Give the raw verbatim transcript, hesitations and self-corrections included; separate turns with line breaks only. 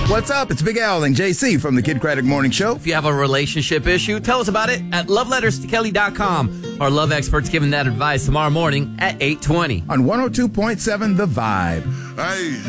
What's up? It's Big Al and J C from the Kid Craddock Morning Show.
If you have a relationship issue, tell us about it at love letters to kelly dot com. Our love experts giving that advice tomorrow morning at eight twenty.
On one oh two point seven The Vibe.
Hey.